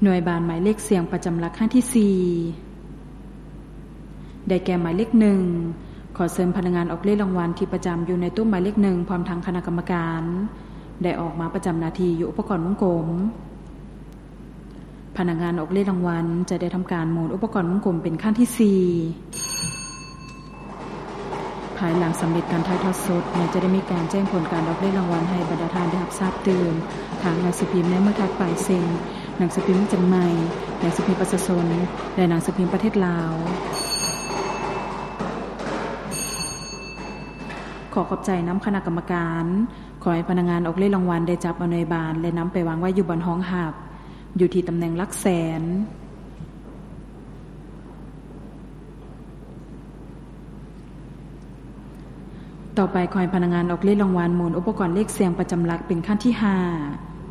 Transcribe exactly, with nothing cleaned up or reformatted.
หน่วยบานหมายเลขเสียงประจำหลักขั้นที่สี่ได้แก่หมายเลขหนึ่งขอเชิญพนักงานออกเลขรางวัลที่ประจำอยู่ในตู้หมายเลขหนึ่งพร้อมทั้งคณะกรรมการได้ออกมาประจำหน้าที่อยู่อุปกรณ์วงกลมพนักงานออกเลขรางวัลจะได้ทำการหมุนอุปกรณ์วงกลมเป็นขั้นที่สี่ภายหลังสำเร็จการถ่ายทอดสดจะได้มีการแจ้งผลการออกเลขรางวัลให้บรรดาท่านได้รับทราบตื่นทางหนังสือพิมพ์ในเมื่อทัดปลายเซ็นหนังสือพิมพ์จำใหม่หนังสือพิมพ์ประชาชนและหนังสือพิมพ์ประเทศลาวขอขอบใจน้ำคณะกรรมการขอให้พนักงานออกเลขรางวัลได้จับเอาหน่วยบานและนำไปวางไว้อยู่บนห้องหับอยู่ที่ตำแหน่งหลักแสนต่อไปขอให้พนักงานออกเลขรางวัลหมุนอุปกรณ์เลขเสียงประจำหลักเป็นขั้นที่ห้า